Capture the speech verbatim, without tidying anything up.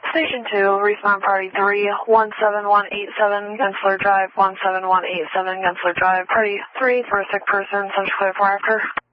Station two, respond party three, one seven one eight seven, Gensler Drive, one seven one eight seven, Gensler Drive. Party three for a sick person, central clear for after.